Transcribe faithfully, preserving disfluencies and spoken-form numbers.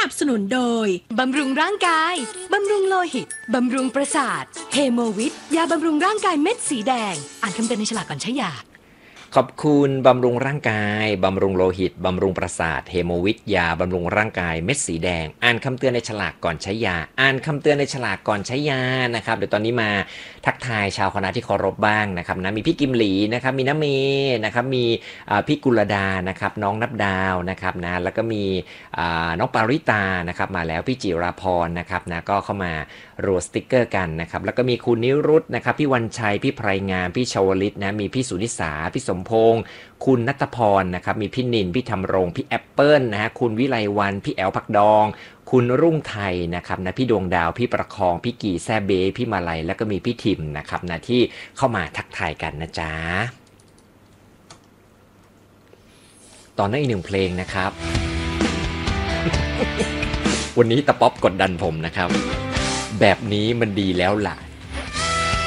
บสนุนโดยบำรุงร่างกายบำรุงโลหิตบำรุงประสาทเฮโมวิทยาบำรุงร่างกายเม็ดสีแดงอ่านคำเตือนในฉลากก่อนใช้ยาขอบคุณบำรุงร่างกายบำรุงโลหิตบำรุงประสาทเฮโมวิทยาบำรุงร่างกายเม็ดสีแดงอ่านคำเตือนในฉลากก่อนใช้ยาอ่านคำเตือนในฉลากก่อนใช้ยานะครับเดี๋ยวตอนนี้มาทักทายชาวคณะที่เคารพบ้างนะครับนะมีพี่กิมหลีนะครับมีน้าเมย์นะครับมีพี่กุลดานะครับน้องนับดาวนะครับนะแล้วก็มีน้องปาริตานะครับมาแล้วพี่จิราพรนะครับนะก็เข้ามารัวสติ๊กเกอร์กันนะครับแล้วก็มีคุณนิรุตนะครับพี่วันชัยพี่ไพรงามพี่ชวลิตนะมีพี่สุนิสาพี่สมพงษ์คุณณัฐพรนะครับมีพี่นินพี่ธรรมรงค์พี่แอปเปิลนะฮะคุณวิไลวันพี่แอลผักดองคุณรุ่งไทยนะครับนะพี่ดวงดาวพี่ประคองพี่กี่แซเบพี่มาลัยแล้วก็มีพี่ทิมนะครับนะที่เข้ามาทักทายกันนะจ๊ะตอนนั้นอีกหนึ่งเพลงนะครับ วันนี้ตะป๊อปกดดันผมนะครับแบบนี้มันดีแล้วล่ะ